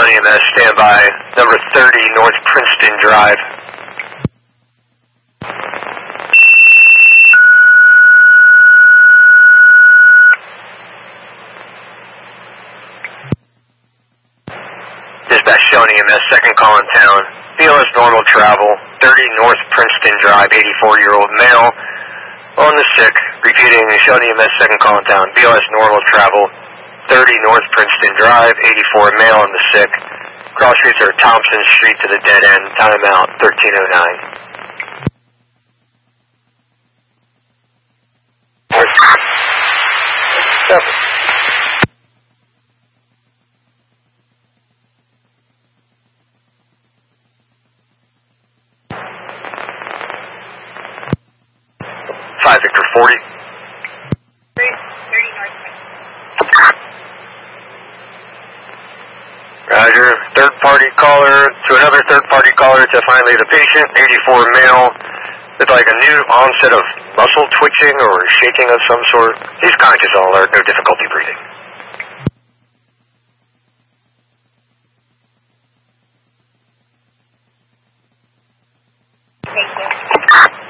Shoney EMS, standby, number 30 North Princeton Drive. Dispatch Shoney EMS, second call in town. BLS normal travel, 30 North Princeton Drive, 84-year-old male on the sick. Repeating, Shoney EMS, second call in town. BLS normal travel, 30 North Princeton Drive, 84 male on the sick. Cross streets are Thompson Street to the dead end. Timeout 1309. Five Victor 40. 30 North. Roger. Third party caller to another third party caller to finally the patient, 84 male, with like a new onset of muscle twitching or shaking of some sort. He's conscious, all alert, no difficulty breathing. Thank you.